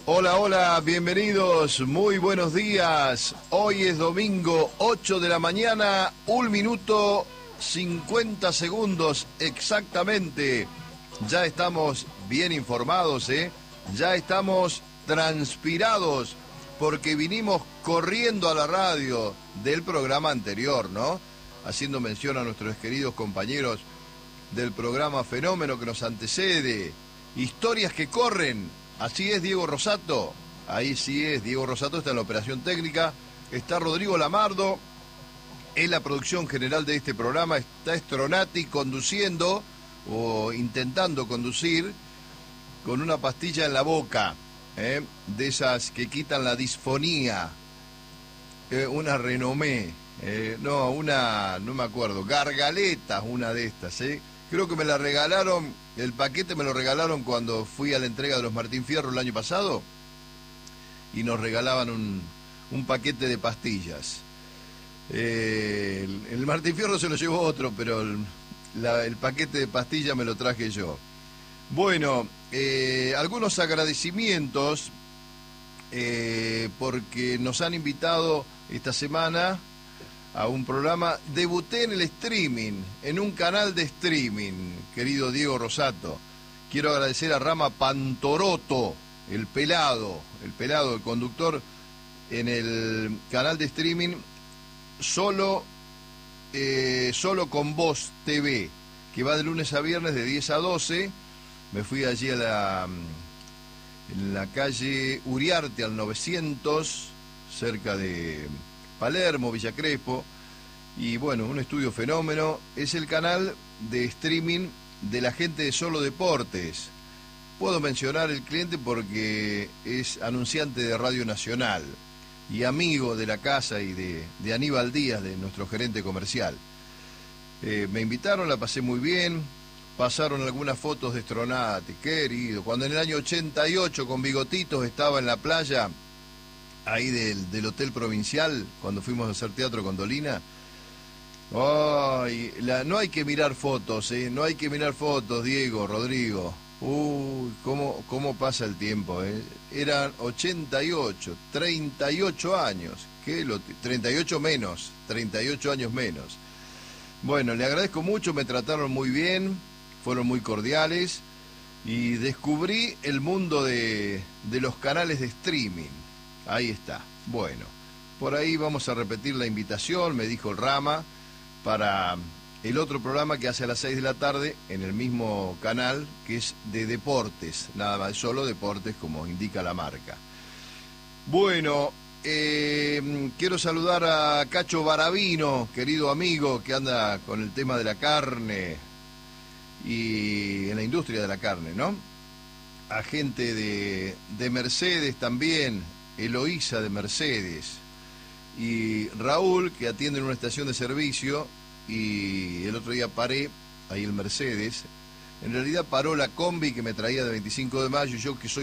Hola, hola, bienvenidos, muy buenos días. Hoy es domingo, 8 de la mañana, 1 minuto 50 segundos exactamente. Ya estamos bien informados, ya estamos transpirados porque vinimos corriendo a la radio del programa anterior, ¿no? Haciendo mención a nuestros queridos compañeros del programa Fenómeno que nos antecede. Historias que corren. Así es, Diego Rosato. Ahí sí es, Diego Rosato está en la operación técnica. Está Rodrigo Lamardo en la producción general de este programa. Está Stronati conduciendo o intentando conducir con una pastilla en la boca, de esas que quitan la disfonía. Una Renomé, no me acuerdo, Gargaletas, una de estas, Creo que me la regalaron, el paquete me lo regalaron cuando fui a la entrega de los Martín Fierro el año pasado y nos regalaban un paquete de pastillas. El Martín Fierro se lo llevó otro, pero el paquete de pastillas me lo traje yo. Bueno, algunos agradecimientos porque nos han invitado esta semana a un programa. Debuté en el streaming, en un canal de streaming, querido Diego Rosato. Quiero agradecer a Rama Pantoroto, el pelado, el conductor en el canal de streaming Solo con Voz TV, que va de lunes a viernes de 10 a 12. Me fui allí en la calle Uriarte al 900, cerca de Palermo, Villa Crespo, y bueno, un estudio Fenómeno. Es el canal de streaming de la gente de Solo Deportes. Puedo mencionar el cliente porque es anunciante de Radio Nacional y amigo de la casa y de Aníbal Díaz, de nuestro gerente comercial. Me invitaron, la pasé muy bien, pasaron algunas fotos de Stronati, querido, cuando en el año 88 con bigotitos estaba en la playa ahí del Hotel Provincial, cuando fuimos a hacer teatro con Dolina. Ay, no hay que mirar fotos, no hay que mirar fotos, Diego, Rodrigo. Uy, cómo pasa el tiempo, Eran 88, 38 años, 38 años menos. Bueno, le agradezco mucho, me trataron muy bien, fueron muy cordiales y descubrí el mundo de los canales de streaming. Ahí está. Bueno, por ahí vamos a repetir la invitación, me dijo el Rama, para el otro programa que hace a las 6 de la tarde en el mismo canal, que es de deportes, nada más, solo deportes, como indica la marca. Bueno, quiero saludar a Cacho Baravino, querido amigo, que anda con el tema de la carne y en la industria de la carne, ¿no? A gente de Mercedes también, Eloísa de Mercedes, y Raúl, que atiende en una estación de servicio, y el otro día paré ahí el Mercedes. En realidad paró la combi que me traía de 25 de mayo, yo que soy